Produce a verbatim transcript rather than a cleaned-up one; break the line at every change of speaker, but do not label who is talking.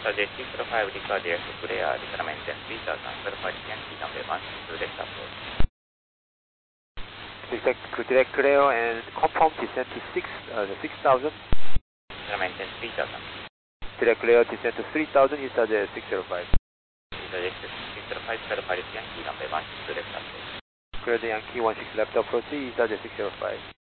Subject six zero five record direct to clear, return maintain three thousand, certified Yankee number one, to direct approach.
Direct, direct clear and confirm descent to six, uh, the six thousand.
Return maintain three thousand.
Direct clear descent to three thousand, inside the six zero five.
Subject six zero five, certified Yankee number one, to direct approach.
Clear the Yankee one six left approach, inside the six zero five.